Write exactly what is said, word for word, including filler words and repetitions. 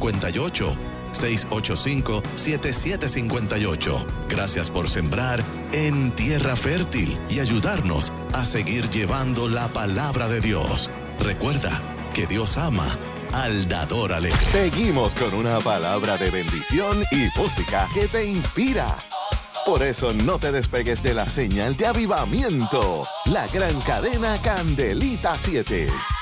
cinco ocho, seis ocho cinco, siete siete cinco ocho. Gracias por sembrar en tierra fértil y ayudarnos a seguir llevando la palabra de Dios. Recuerda que Dios ama al dador alegre. Seguimos con una palabra de bendición y música que te inspira. Por eso no te despegues de la señal de avivamiento, la gran cadena Candelita siete.